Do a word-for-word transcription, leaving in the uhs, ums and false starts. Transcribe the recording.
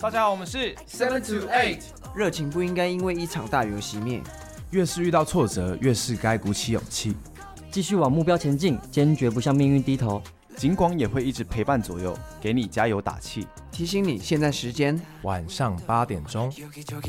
大家好，我们是 Seven to Eight。 热情不应该因为一场大雨而熄灭。 越是遇到挫折，越是该鼓起勇气， 继续往目标前进，坚决不向命运低头。 警广也会一直陪伴左右，给你加油打气。 提醒你，现在时间晚上八点钟。